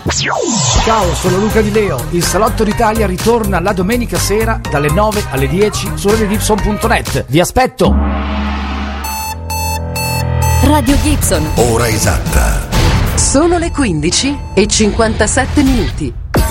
Ciao, sono Luca Di Leo. Il Salotto d'Italia ritorna la domenica sera dalle 9 alle 10 su radiogibson.net. Vi aspetto! Radio Gibson. Ora esatta. Sono le 15:57.